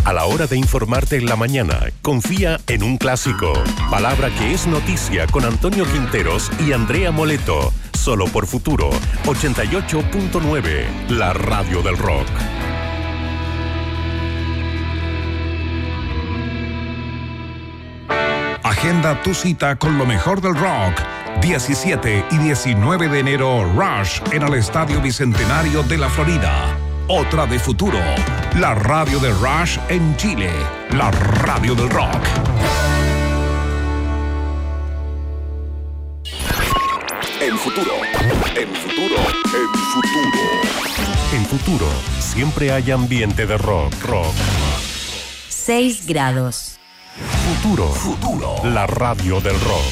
A la hora de informarte en la mañana, confía en un clásico. Palabra que es noticia con Antonio Quinteros y Andrea Moleto. Solo por Futuro 88.9, la radio del rock. Agenda tu cita con lo mejor del rock. 17 y 19 de enero, Rush en el Estadio Bicentenario de la Florida. Otra de Futuro, la radio de Rush en Chile, la radio del rock. En Futuro, en Futuro, en Futuro. En Futuro, siempre hay ambiente de rock. 6 grados. Futuro, la radio del rock.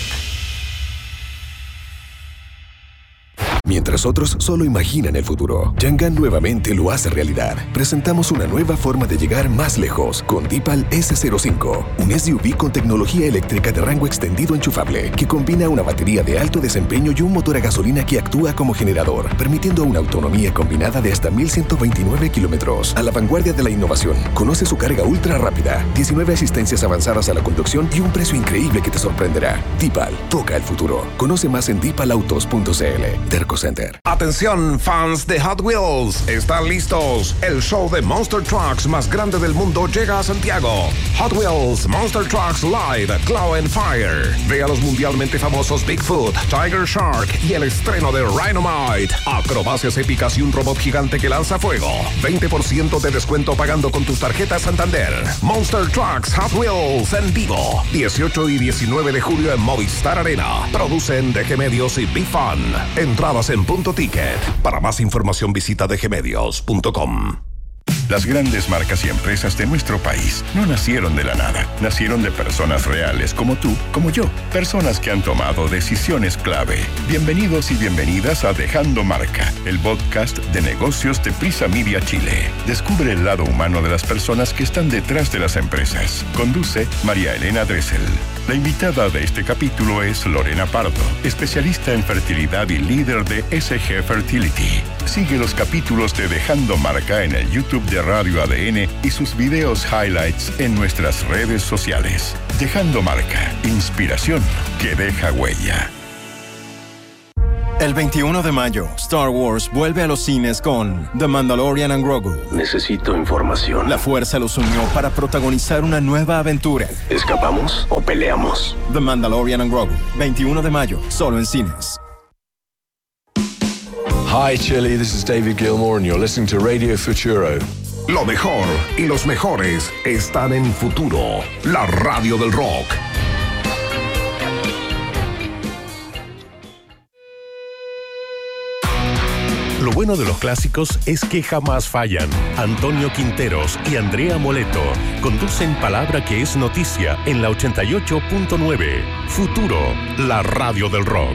Mientras otros solo imaginan el futuro, Yangan nuevamente lo hace realidad. Presentamos una nueva forma de llegar más lejos con Deepal S05, un SUV con tecnología eléctrica de rango extendido enchufable que combina una batería de alto desempeño y un motor a gasolina que actúa como generador, permitiendo una autonomía combinada de hasta 1.129 kilómetros. A la vanguardia de la innovación, conoce su carga ultra rápida, 19 asistencias avanzadas a la conducción y un precio increíble que te sorprenderá. Deepal, toca el futuro. Conoce más en deepalautos.cl. Terco Center. Atención, fans de Hot Wheels, ¿están listos? El show de Monster Trucks más grande del mundo llega a Santiago. Hot Wheels Monster Trucks Live Claw and Fire. Ve a los mundialmente famosos Bigfoot, Tiger Shark y el estreno de Rhinomite. Acrobacias épicas y un robot gigante que lanza fuego. 20% de descuento pagando con tus tarjetas Santander. Monster Trucks Hot Wheels en vivo. 18 y 19 de julio en Movistar Arena. Producen DG Medios y Big Fun. Entradas en Punto Ticket. Para más información visita dgmedios.com. Las grandes marcas y empresas de nuestro país no nacieron de la nada. Nacieron de personas reales como tú, como yo. Personas que han tomado decisiones clave. Bienvenidos y bienvenidas a Dejando Marca, el podcast de negocios de Prisa Media Chile. Descubre el lado humano de las personas que están detrás de las empresas. Conduce María Elena Dressel. La invitada de este capítulo es Lorena Pardo, especialista en fertilidad y líder de SG Fertility. Sigue los capítulos de Dejando Marca en el YouTube de Radio ADN y sus videos highlights en nuestras redes sociales. Dejando Marca, inspiración que deja huella. El 21 de mayo, Star Wars vuelve a los cines con The Mandalorian and Grogu. Necesito información. La Fuerza los unió para protagonizar una nueva aventura. ¿Escapamos o peleamos? The Mandalorian and Grogu, 21 de mayo, solo en cines. Hi Chile, this is David Gilmour and you're listening to Radio Futuro. Lo mejor y los mejores están en Futuro, la radio del rock. Lo bueno de los clásicos es que jamás fallan. Antonio Quinteros y Andrea Moleto conducen Palabra que es noticia en la 88.9. Futuro, la radio del rock.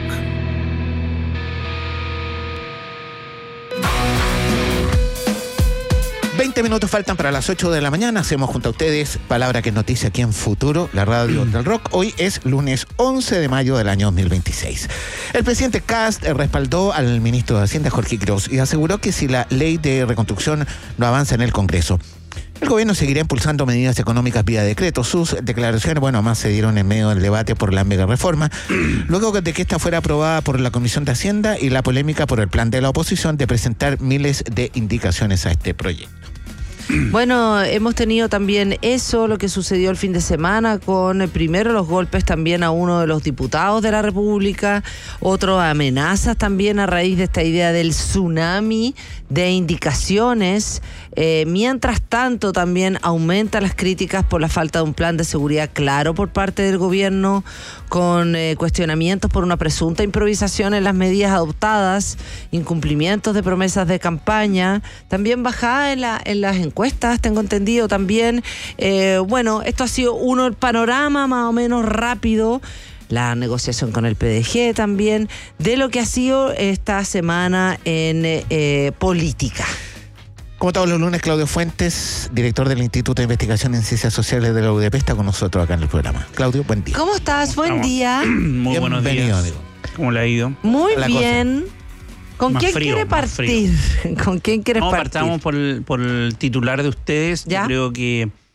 20 minutos faltan para las 8 de la mañana. Hacemos junto a ustedes Palabra que es noticia aquí en Futuro, la radio del rock. Hoy es lunes 11 de mayo del año 2026. El presidente Kast respaldó al ministro de Hacienda, Jorge Gros, y aseguró que si la ley de reconstrucción no avanza en el Congreso, el gobierno seguirá impulsando medidas económicas vía decreto. Sus declaraciones, más se dieron en medio del debate por la mega reforma, luego de que esta fuera aprobada por la Comisión de Hacienda y la polémica por el plan de la oposición de presentar miles de indicaciones a este proyecto. Bueno, hemos tenido también eso, lo que sucedió el fin de semana con primero los golpes también a uno de los diputados de la República, otras amenazas también a raíz de esta idea del tsunami de indicaciones. Mientras tanto, también aumentan las críticas por la falta de un plan de seguridad claro por parte del gobierno, con cuestionamientos por una presunta improvisación en las medidas adoptadas, incumplimientos de promesas de campaña, también bajada en las encuestas, tengo entendido también. Esto ha sido el panorama más o menos rápido, la negociación con el PDG también, de lo que ha sido esta semana en política. Como todos los lunes, Claudio Fuentes, director del Instituto de Investigación en Ciencias Sociales de la UDP, está con nosotros acá en el programa. Claudio, buen día. ¿Cómo estás? Buen día. Muy buenos días. Amigo. ¿Cómo le ha ido? Muy bien. ¿Con Más quién frío, quiere más partir? ¿Con quién quieres partir? Partamos por el titular de ustedes. ¿Ya? Yo creo que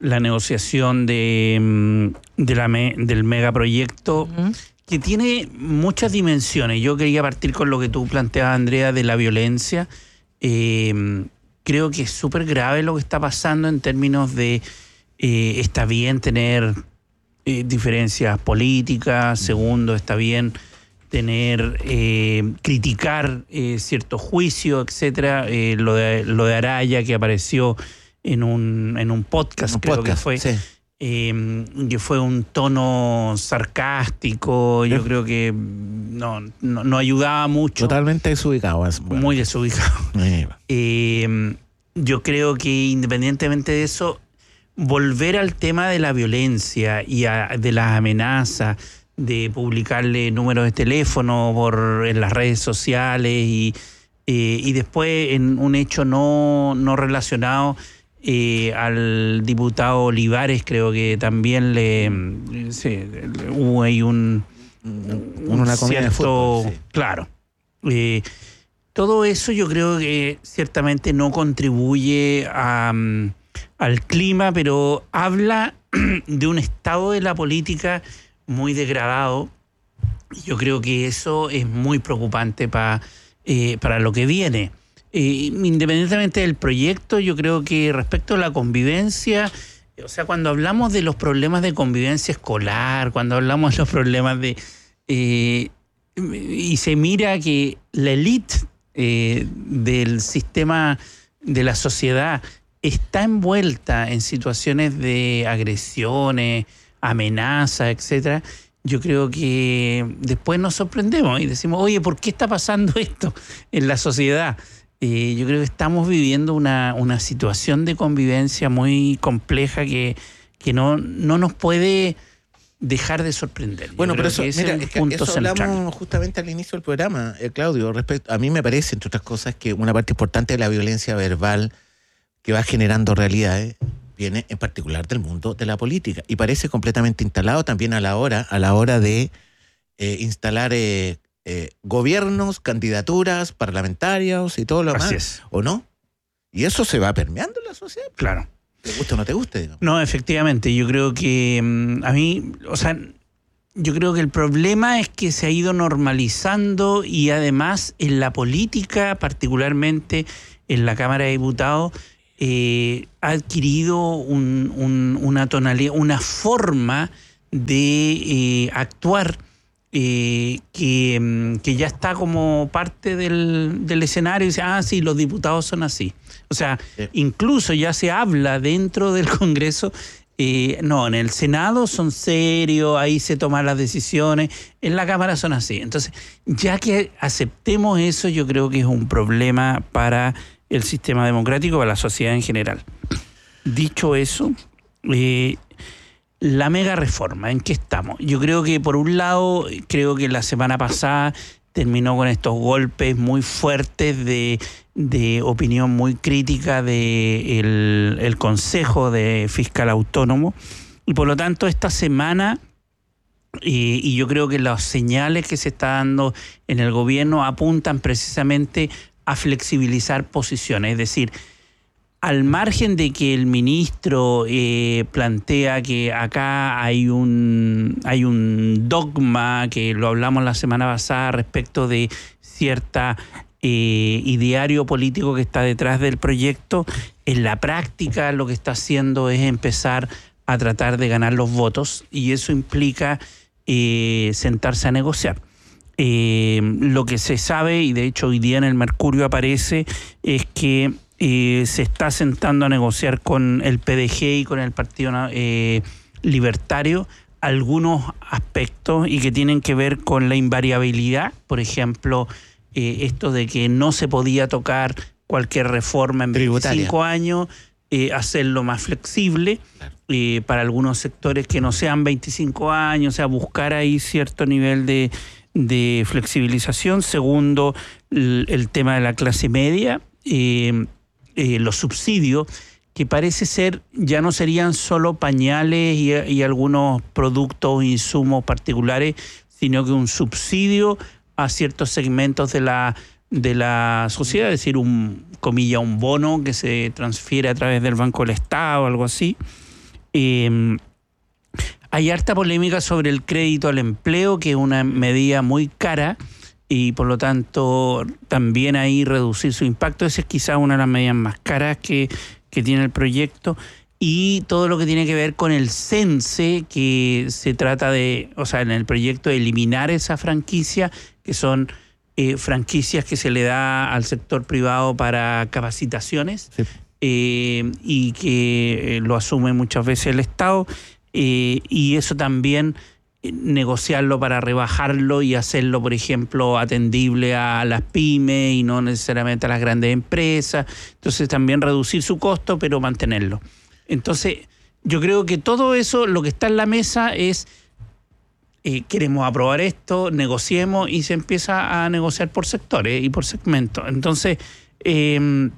la negociación del megaproyecto, que tiene muchas dimensiones. Yo quería partir con lo que tú planteabas, Andrea, de la violencia. Creo que es súper grave lo que está pasando en términos de está bien tener diferencias políticas, segundo, está bien tener criticar ciertos juicios, etcétera. Lo de Araya, que apareció en un podcast, que fue, sí. Que fue un tono sarcástico. Yo creo que no ayudaba mucho. Totalmente desubicado. Bueno. Muy desubicado. Yo creo que independientemente de eso, volver al tema de la violencia y de las amenazas, de publicarle números de teléfono en las redes sociales y después en un hecho no relacionado al diputado Olivares, creo que también hubo ahí una comida de fútbol, sí. Claro. Todo eso yo creo que ciertamente no contribuye al clima, pero habla de un estado de la política muy degradado. Yo creo que eso es muy preocupante para lo que viene. Independientemente del proyecto, yo creo que respecto a la convivencia, o sea, cuando hablamos de los problemas de convivencia escolar, cuando hablamos de los problemas y se mira que la élite del sistema de la sociedad está envuelta en situaciones de agresiones, amenazas, etcétera, yo creo que después nos sorprendemos y decimos, oye, ¿por qué está pasando esto en la sociedad? Yo creo que estamos viviendo una situación de convivencia muy compleja que no nos puede dejar de sorprender. Bueno, pero eso, mira, eso hablamos justamente al inicio del programa, Claudio. A mí me parece, entre otras cosas, que una parte importante de la violencia verbal que va generando realidades viene en particular del mundo de la política y parece completamente instalado también a la hora de instalar gobiernos, candidaturas parlamentarias y todo lo demás, ¿o no? Y eso se va permeando en la sociedad. Claro. ¿Te gusta o no te gusta? Digamos. No, efectivamente, yo creo que a mí, o sea, yo creo que el problema es que se ha ido normalizando y además en la política, particularmente en la Cámara de Diputados, ha adquirido una tonalidad, una forma de actuar que ya está como parte del escenario y dice, sí, los diputados son así. O sea, incluso ya se habla dentro del Congreso, en el Senado son serios, ahí se toman las decisiones, en la Cámara son así. Entonces, ya que aceptemos eso, yo creo que es un problema para el sistema democrático, para la sociedad en general. Dicho eso, la mega reforma, ¿en qué estamos? Yo creo que por un lado, creo que la semana pasada terminó con estos golpes muy fuertes de opinión muy crítica del Consejo de Fiscal Autónomo, y por lo tanto esta semana, y yo creo que las señales que se está dando en el gobierno apuntan precisamente a flexibilizar posiciones, es decir, al margen de que el ministro plantea que acá hay un dogma, que lo hablamos la semana pasada respecto de cierta ideario político que está detrás del proyecto, en la práctica lo que está haciendo es empezar a tratar de ganar los votos y eso implica sentarse a negociar. Lo que se sabe, y de hecho hoy día en el Mercurio aparece, es que se está sentando a negociar con el PDG y con el Partido Libertario algunos aspectos y que tienen que ver con la invariabilidad, por ejemplo, esto de que no se podía tocar cualquier reforma en 25 años, hacerlo más flexible para algunos sectores que no sean 25 años, o sea, buscar ahí cierto nivel de flexibilización. Segundo, el tema de la clase media, los subsidios, que parece ser ya no serían solo pañales y algunos productos o insumos particulares, sino que un subsidio a ciertos segmentos de la sociedad, es decir, un bono que se transfiere a través del Banco del Estado, algo así. Hay harta polémica sobre el crédito al empleo, que es una medida muy cara y por lo tanto también ahí reducir su impacto. Esa es quizás una de las medidas más caras que tiene el proyecto. Y todo lo que tiene que ver con el CENSE, que se trata de, o sea, en el proyecto de eliminar esa franquicia, que son franquicias que se le da al sector privado para capacitaciones, sí. Y que lo asume muchas veces el Estado. Y eso también negociarlo para rebajarlo y hacerlo, por ejemplo, atendible a las pymes y no necesariamente a las grandes empresas. Entonces también reducir su costo, pero mantenerlo. Entonces yo creo que todo eso, lo que está en la mesa es queremos aprobar esto, negociemos, y se empieza a negociar por sectores y por segmentos. Entonces estamos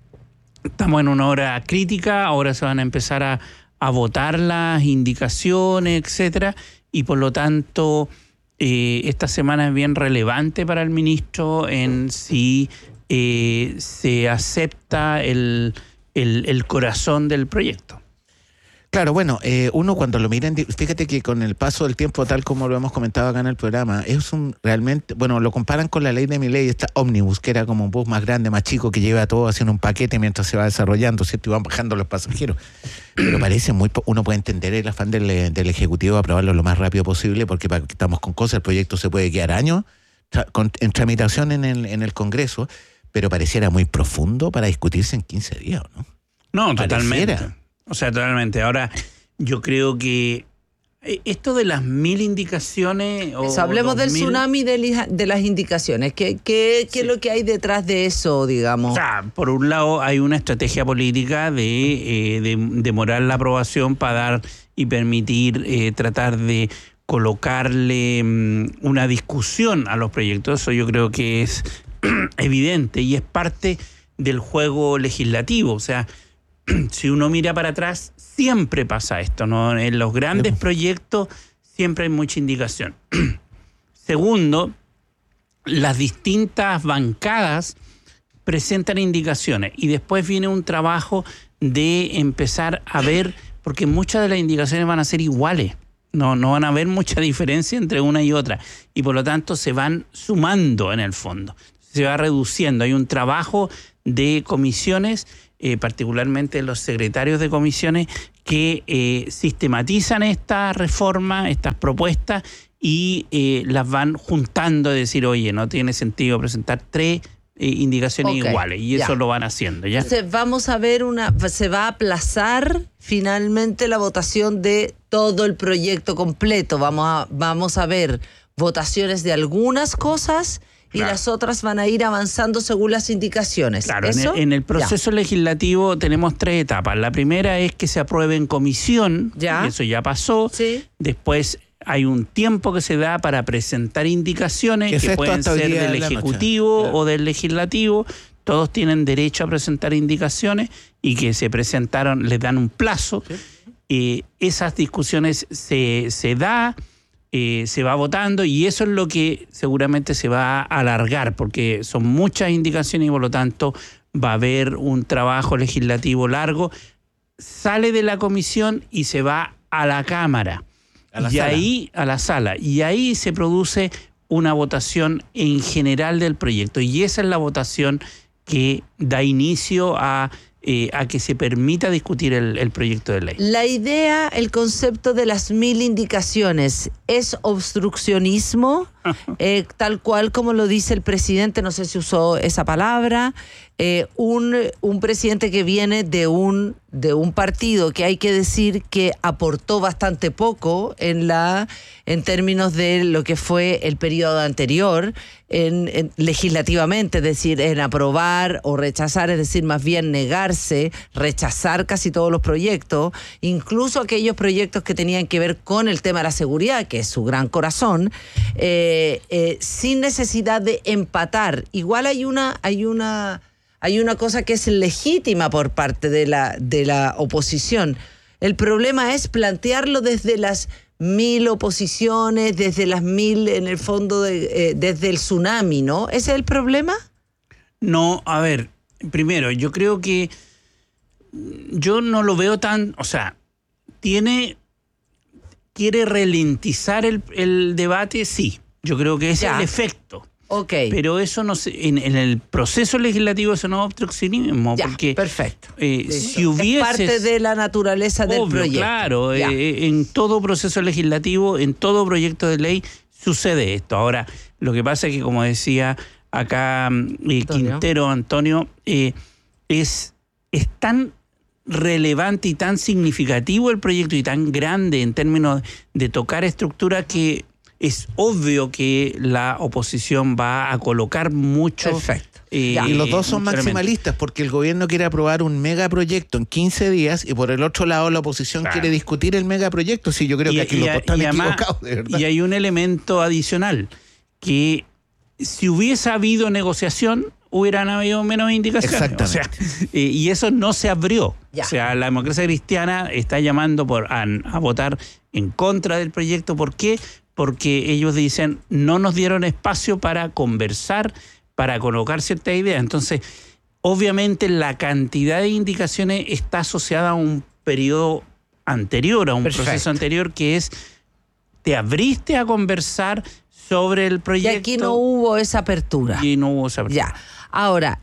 en una hora crítica, ahora se van a empezar a votar las indicaciones, etcétera, y por lo tanto esta semana es bien relevante para el ministro en si se acepta el corazón del proyecto. Claro, bueno, uno cuando lo miren, fíjate que con el paso del tiempo, tal como lo hemos comentado acá en el programa, es realmente, bueno, lo comparan con la ley de Milei, esta Ómnibus, que era como un bus más grande, más chico, que lleva todo haciendo un paquete mientras se va desarrollando, ¿cierto? Y van bajando los pasajeros. Pero parece uno puede entender el afán del Ejecutivo de aprobarlo lo más rápido posible, porque estamos con cosas, el proyecto se puede quedar años en tramitación en el Congreso, pero pareciera muy profundo para discutirse en 15 días, ¿no? No, totalmente. O sea, totalmente. Ahora, yo creo que esto de las 1000 indicaciones... hablemos del tsunami de las indicaciones. ¿Qué es lo que hay detrás de eso, digamos? O sea, por un lado hay una estrategia política de demorar la aprobación para dar y permitir tratar de colocarle una discusión a los proyectos. Eso yo creo que es evidente y es parte del juego legislativo. O sea, si uno mira para atrás, siempre pasa esto, ¿no? En los grandes proyectos siempre hay mucha indicación. Segundo, las distintas bancadas presentan indicaciones y después viene un trabajo de empezar a ver, porque muchas de las indicaciones van a ser iguales. No van a haber mucha diferencia entre una y otra y por lo tanto se van sumando en el fondo. Se va reduciendo. Hay un trabajo de comisiones, particularmente los secretarios de comisiones, que sistematizan esta reforma, estas propuestas y las van juntando, es decir, oye, no tiene sentido presentar 3 indicaciones iguales, y eso lo van haciendo, ¿ya? Entonces vamos a ver se va a aplazar finalmente la votación de todo el proyecto completo. Vamos a ver votaciones de algunas cosas y las otras van a ir avanzando según las indicaciones. Claro, en el proceso legislativo tenemos 3 etapas. La primera es que se apruebe en comisión, y eso ya pasó. Sí. Después hay un tiempo que se da para presentar indicaciones que pueden ser del Ejecutivo o del Legislativo. Todos tienen derecho a presentar indicaciones y que se presentaron, les dan un plazo. Sí. Esas discusiones se da. Se va votando y eso es lo que seguramente se va a alargar porque son muchas indicaciones y por lo tanto va a haber un trabajo legislativo largo. Sale de la comisión y se va a la Cámara a la sala y ahí se produce una votación en general del proyecto y esa es la votación que da inicio a que se permita discutir el proyecto de ley. La idea, el concepto de las 1000 indicaciones, ¿es obstruccionismo? Tal cual como lo dice el presidente, no sé si usó esa palabra, un presidente que viene de un partido que hay que decir que aportó bastante poco en términos de lo que fue el periodo anterior, legislativamente, es decir, en aprobar o rechazar, es decir, más bien negarse, rechazar casi todos los proyectos, incluso aquellos proyectos que tenían que ver con el tema de la seguridad, que es su gran corazón, sin necesidad de empatar. Igual hay una cosa que es legítima por parte de la oposición. El problema es plantearlo desde las 1000 oposiciones, desde las 1000, en el fondo, desde el tsunami, ¿no? ¿Ese es el problema? No, a ver, primero, yo creo que yo no lo veo tan, o sea, ¿Quiere ralentizar el debate? Sí, yo creo que ese es el efecto. Okay. Pero eso no en el proceso legislativo eso no es obstruccionismo. Ya, porque, perfecto. Si hubiese... Es parte de la naturaleza del proyecto. Claro, en todo proceso legislativo, en todo proyecto de ley, sucede esto. Ahora, lo que pasa es que, como decía acá Antonio, es tan relevante y tan significativo el proyecto y tan grande en términos de tocar estructura que es obvio que la oposición va a colocar mucho. Perfecto. Y los dos son maximalistas porque el gobierno quiere aprobar un megaproyecto en 15 días y por el otro lado la oposición quiere discutir el megaproyecto. Sí, yo creo que aquí los dos están equivocados, de verdad. Y hay un elemento adicional, que si hubiese habido negociación, hubieran habido menos indicaciones. Exactamente. O sea, y eso no se abrió. Ya. O sea, la democracia cristiana está llamando a votar en contra del proyecto. ¿Por qué? Porque ellos dicen, no nos dieron espacio para conversar, para colocar ciertas ideas. Entonces, obviamente la cantidad de indicaciones está asociada a un periodo anterior, a un proceso anterior, que es, te abriste a conversar sobre el proyecto. Y aquí no hubo esa apertura. Y no hubo esa apertura. Ya. Ahora,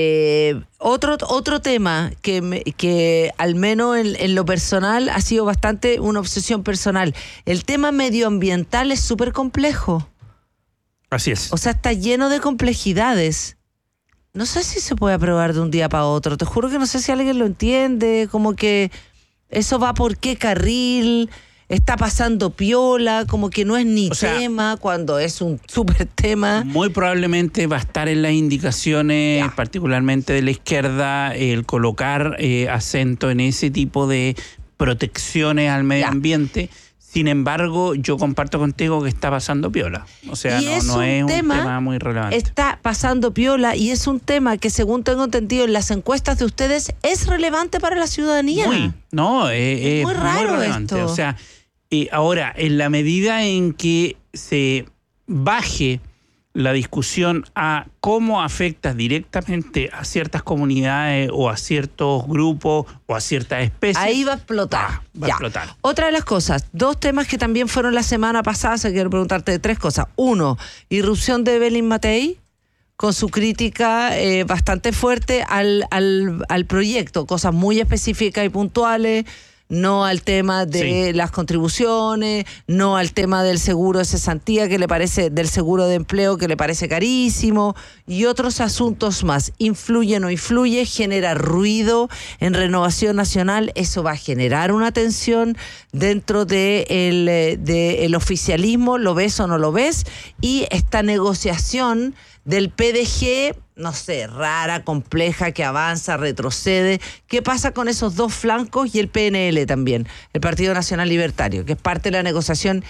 otro tema que al menos en lo personal ha sido bastante una obsesión personal. El tema medioambiental es súper complejo. Así es. O sea, está lleno de complejidades. No sé si se puede aprobar de un día para otro. Te juro que no sé si alguien lo entiende. Como que eso va por qué carril, está pasando piola, como que no es ni tema cuando es un súper tema. Muy probablemente va a estar en las indicaciones, particularmente de la izquierda, el colocar acento en ese tipo de protecciones al medio ambiente. Sin embargo, yo comparto contigo que está pasando piola. O sea, no es un tema muy relevante. Está pasando piola y es un tema que, según tengo entendido en las encuestas de ustedes, es relevante para la ciudadanía. Es muy raro relevante. Esto. O sea, ahora, en la medida en que se baje la discusión a cómo afecta directamente a ciertas comunidades o a ciertos grupos o a ciertas especies. Ahí va a explotar. Va a explotar. Otra de las cosas, dos temas que también fueron la semana pasada, quiero preguntarte de tres cosas. Uno, irrupción de Evelyn Matei con su crítica bastante fuerte al proyecto, cosas muy específicas y puntuales. No al tema de las contribuciones, no al tema del seguro de cesantía que le parece, del seguro de empleo que le parece carísimo y otros asuntos más. ¿Influye o no influye? ¿Genera ruido en Renovación Nacional? Eso va a generar una tensión dentro del oficialismo. ¿Lo ves o no lo ves? Y esta negociación del PDG, no sé, rara, compleja, que avanza, retrocede. ¿Qué pasa con esos dos flancos y el PNL también, el Partido Nacional Libertario, que es parte de la negociación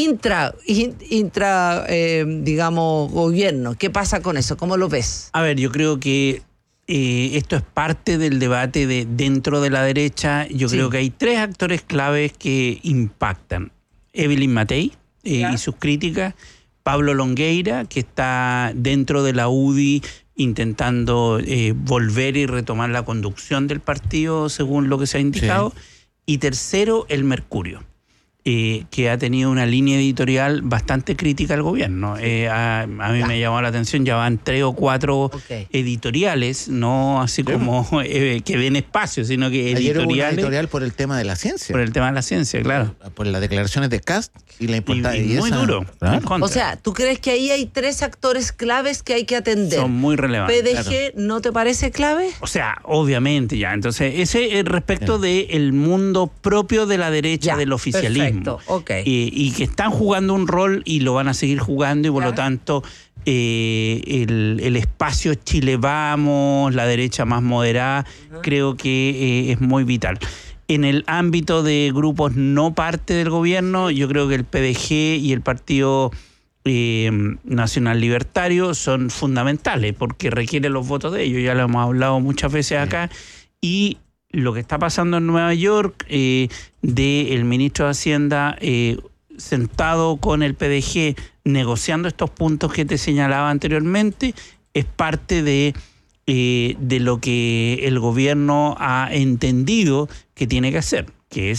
digamos, gobierno? ¿Qué pasa con eso? ¿Cómo lo ves? A ver, yo creo que esto es parte del debate dentro de la derecha. Yo creo que hay tres actores claves que impactan. Evelyn Matei y sus críticas. Pablo Longueira, que está dentro de la UDI intentando volver y retomar la conducción del partido según lo que se ha indicado. Y tercero, el Mercurio, que ha tenido una línea editorial bastante crítica al gobierno. A mí me llamó la atención, ya van 3 o 4 editoriales, no así como que den espacio, sino que ayer editoriales. Hubo una editorial por el tema de la ciencia. Por el tema de la ciencia, claro. Por las declaraciones de Kast y la importancia. Y muy duro. O sea, ¿tú crees que ahí hay tres actores claves que hay que atender? Son muy relevantes. ¿PDG no te parece clave? O sea, obviamente ya. Entonces, ese respecto del mundo propio de la derecha, del oficialismo. Perfecto, y que están jugando un rol y lo van a seguir jugando y por lo tanto el espacio Chile Vamos, la derecha más moderada, creo que es muy vital. En el ámbito de grupos no parte del gobierno, yo creo que el PDG y el Partido Nacional Libertario son fundamentales porque requieren los votos de ellos, ya lo hemos hablado muchas veces acá, y lo que está pasando en Nueva York, del ministro de Hacienda sentado con el PDG negociando estos puntos que te señalaba anteriormente, es parte de lo que el gobierno ha entendido que tiene que hacer, que es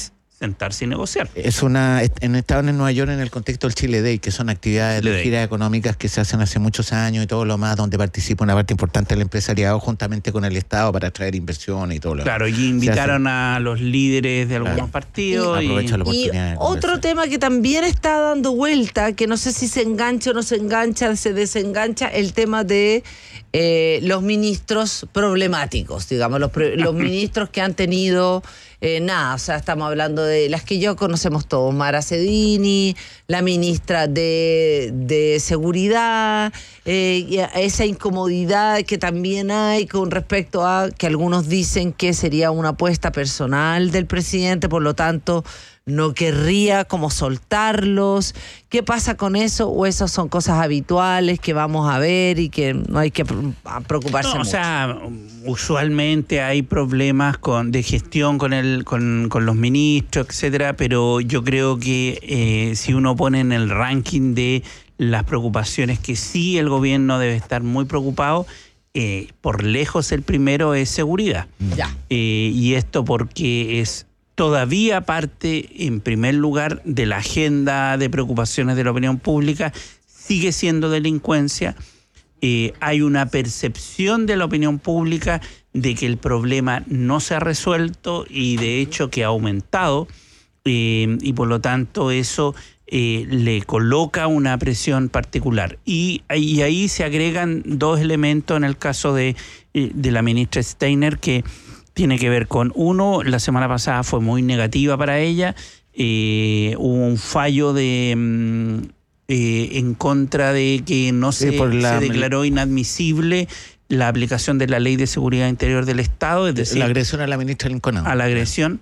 sentarse y negociar. Estaban en Nueva York en el contexto del Chile Day, que son actividades de giras económicas que se hacen hace muchos años y todo lo más, donde participa una parte importante del empresariado juntamente con el Estado para atraer inversiones y todo lo Claro, y invitaron a los líderes de algunos partidos. Y otro tema que también está dando vuelta, que no sé si se engancha o no se engancha, se desengancha, el tema de los ministros problemáticos, digamos, los ministros que han tenido o sea, estamos hablando de las que yo conocemos todos, Mara Cedini, la ministra de Seguridad, esa incomodidad que también hay con respecto a que algunos dicen que sería una apuesta personal del presidente, por lo tanto no querría como soltarlos. ¿Qué pasa con eso? ¿O esas son cosas habituales que vamos a ver y que no hay que preocuparse mucho? O sea, usualmente hay problemas de gestión con los ministros, etcétera, pero yo creo que si uno pone en el ranking de las preocupaciones que sí el gobierno debe estar muy preocupado, por lejos el primero es seguridad. Ya. Y esto porque es todavía parte, en primer lugar, de la agenda de preocupaciones de la opinión pública, sigue siendo delincuencia. Hay una percepción de la opinión pública de que el problema no se ha resuelto y de hecho que ha aumentado, y por lo tanto eso le coloca una presión particular. Y ahí se agregan dos elementos en el caso de la ministra Steiner, que tiene que ver con, uno, la semana pasada fue muy negativa para ella, hubo un fallo en contra de que no se declaró inadmisible la aplicación de la Ley de Seguridad Interior del Estado, es decir, la agresión a la ministra Lincoln. A la agresión.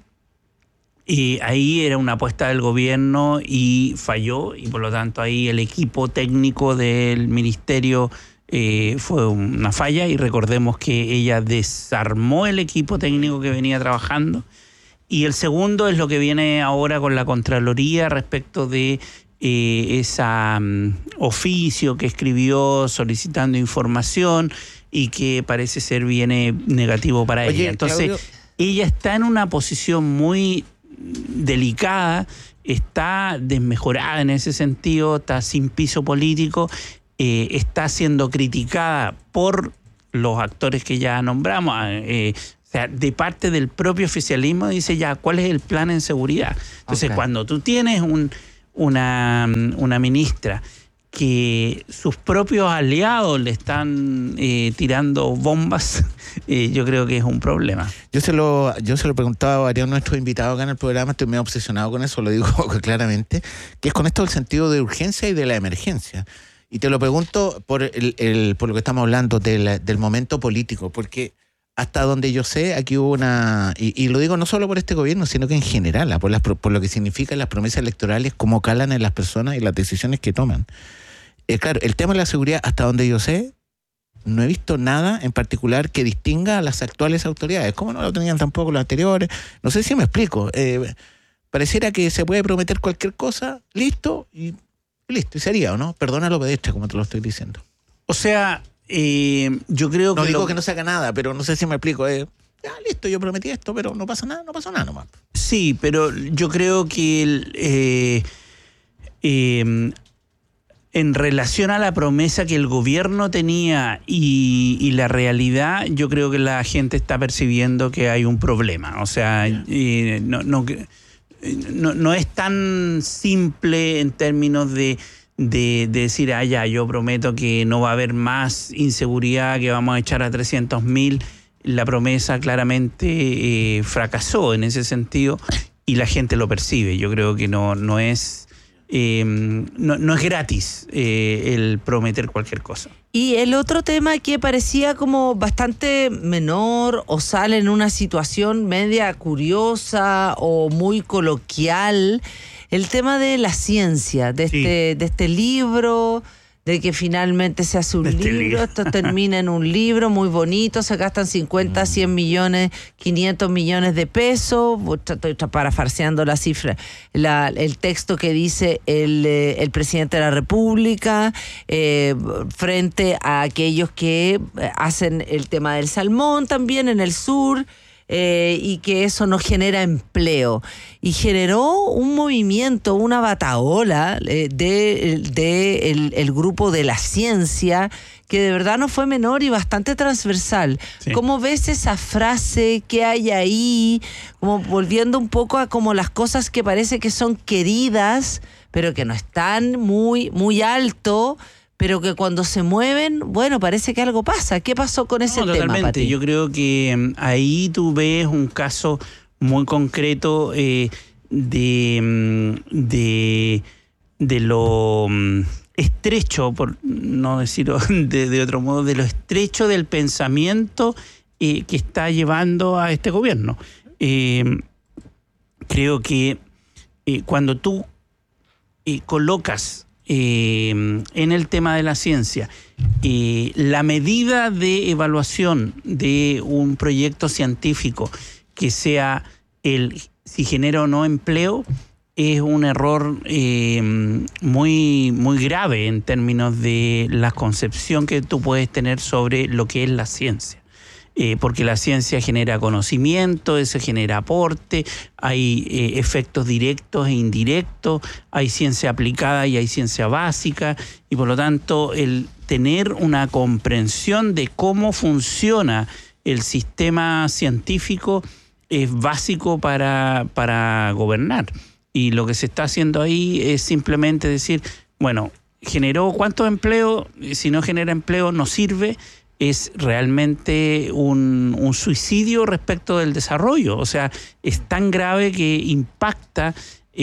Y ahí era una apuesta del gobierno y falló, y por lo tanto ahí el equipo técnico del ministerio fue una falla, y recordemos que ella desarmó el equipo técnico que venía trabajando. Y el segundo es lo que viene ahora con la Contraloría respecto de ese oficio que escribió solicitando información y que parece ser viene negativo para ella. Entonces, Claudio, ella está en una posición muy delicada, está desmejorada en ese sentido, está sin piso político, está siendo criticada por los actores que ya nombramos, o sea, de parte del propio oficialismo. Dice ya, ¿cuál es el plan en seguridad? Entonces, cuando tú tienes una ministra que sus propios aliados le están tirando bombas, yo creo que es un problema. Yo se lo preguntaba a varios de nuestros invitados acá en el programa, estoy medio obsesionado con eso, lo digo claramente, que es con esto del sentido de urgencia y de la emergencia. Y te lo pregunto por lo que estamos hablando del momento político, porque hasta donde yo sé, aquí hubo y lo digo no solo por este gobierno, sino que en general, por lo que significan las promesas electorales, cómo calan en las personas y las decisiones que toman. Claro, el tema de la seguridad, hasta donde yo sé, no he visto nada en particular que distinga a las actuales autoridades, como no lo tenían tampoco los anteriores. No sé si me explico. Pareciera que se puede prometer cualquier cosa, listo, y sería, ¿o no? Perdónalo, pedestre, como te lo estoy diciendo. O sea, yo creo que... No digo que no se haga nada, pero no sé si me explico. Listo, yo prometí esto, pero no pasa nada, no pasó nada nomás. Sí, pero yo creo que en relación a la promesa que el gobierno tenía y la realidad, yo creo que la gente está percibiendo que hay un problema. O sea, no es tan simple en términos de decir, ya, yo prometo que no va a haber más inseguridad, que vamos a echar a 300.000. La promesa claramente fracasó en ese sentido y la gente lo percibe. Yo creo que no es gratis el prometer cualquier cosa. Y el otro tema que parecía como bastante menor o sale en una situación media curiosa o muy coloquial, el tema de la ciencia, de este libro, de que finalmente se hace un libro, esto termina en un libro muy bonito, se gastan 50, 100 millones, 500 millones de pesos, estoy parafarseando la cifra, el texto que dice el presidente de la República frente a aquellos que hacen el tema del salmón también en el sur. y que eso no genera empleo. Y generó un movimiento, una batahola del grupo de la ciencia, que de verdad no fue menor y bastante transversal. Sí. ¿Cómo ves esa frase? ¿Qué hay ahí? Como volviendo un poco a como las cosas que parece que son queridas, pero que no están muy, muy alto, pero que cuando se mueven, bueno, parece que algo pasa. ¿Qué pasó con ese tema, Totalmente. Pati? Yo creo que ahí tú ves un caso muy concreto de lo estrecho, por no decirlo de otro modo, de lo estrecho del pensamiento que está llevando a este gobierno. Creo que cuando tú colocas en el tema de la ciencia la medida de evaluación de un proyecto científico que sea si genera o no empleo, es un error muy, muy grave en términos de la concepción que tú puedes tener sobre lo que es la ciencia. Porque la ciencia genera conocimiento, eso genera aporte, hay efectos directos e indirectos, hay ciencia aplicada y hay ciencia básica, y por lo tanto el tener una comprensión de cómo funciona el sistema científico es básico para gobernar. Y lo que se está haciendo ahí es simplemente decir, bueno, generó cuántos empleos, si no genera empleo no sirve. Es realmente un suicidio respecto del desarrollo. O sea, es tan grave que impacta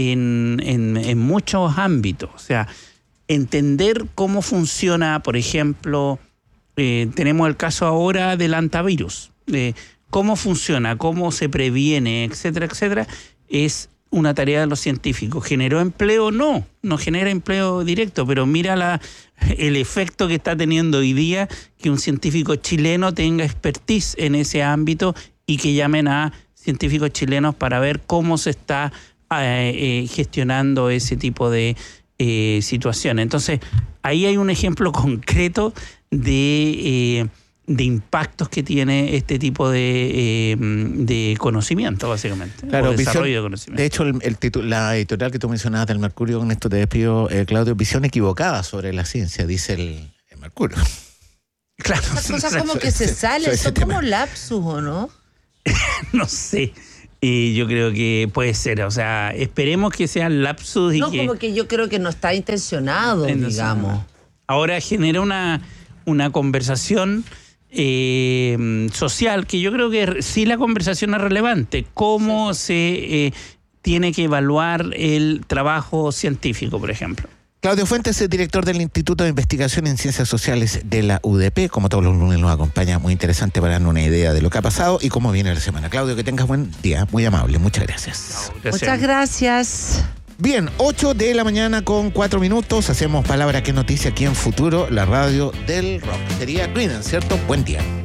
en muchos ámbitos. O sea, entender cómo funciona, por ejemplo, tenemos el caso ahora del hantavirus. Cómo funciona, cómo se previene, etcétera, etcétera, es una tarea de los científicos. ¿Generó empleo? No genera empleo directo, pero mira el efecto que está teniendo hoy día que un científico chileno tenga expertise en ese ámbito y que llamen a científicos chilenos para ver cómo se está gestionando ese tipo de situaciones. Entonces, ahí hay un ejemplo concreto de impactos que tiene este tipo de conocimiento, básicamente. Claro, desarrollo de conocimiento. De hecho, la editorial que tú mencionabas del Mercurio, con esto te despido, Claudio, visión equivocada sobre la ciencia, dice el Mercurio. Claro. Esas cosas como que se salen, son como lapsus, ¿o no? No sé. Yo creo que puede ser, o sea, esperemos que sean lapsus y no, como que yo creo que no está intencionado, digamos. Ahora genera una conversación social, que yo creo que sí la conversación es relevante. ¿Cómo se tiene que evaluar el trabajo científico, por ejemplo? Claudio Fuentes es director del Instituto de Investigación en Ciencias Sociales de la UDP. Como todos los lunes nos acompaña, muy interesante para darnos una idea de lo que ha pasado y cómo viene la semana. Claudio, que tengas buen día, muy amable, muchas gracias. Muchas gracias. Bien, 8 de la mañana con 4 minutos. Hacemos Palabra que Noticia aquí en Futuro, la radio del rock. Sería Green, ¿cierto? Buen día.